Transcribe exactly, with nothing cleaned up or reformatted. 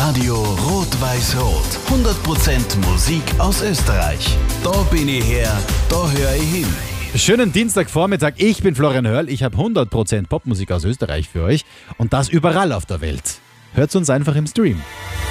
Radio Rot-Weiß-Rot. hundert Prozent Musik aus Österreich. Da bin ich her, da höre ich hin. Schönen Dienstagvormittag, ich bin Florian Hörl, ich habe hundert Prozent Popmusik aus Österreich für euch und das überall auf der Welt. Hört uns einfach im Stream.